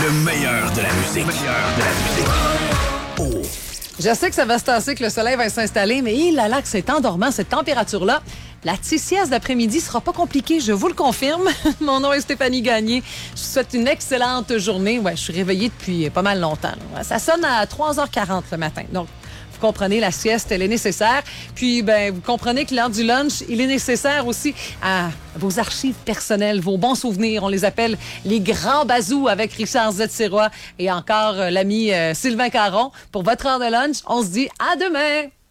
Le meilleur de la musique. Oh. Je sais que ça va se tasser, que le soleil va s'installer, mais il a là que c'est endormant, cette température-là. La petite sieste d'après-midi sera pas compliquée, je vous le confirme. Mon nom est Stéphanie Gagné. Je vous souhaite une excellente journée. Ouais, je suis réveillée depuis pas mal longtemps. Ça sonne à 3h40 le matin. Donc, vous comprenez, la sieste, elle est nécessaire. Puis, vous comprenez que l'heure du lunch, il est nécessaire aussi à vos archives personnelles, vos bons souvenirs. On les appelle les grands bazous avec Richard Z. Et encore l'ami Sylvain Caron. Pour votre heure de lunch, on se dit à demain!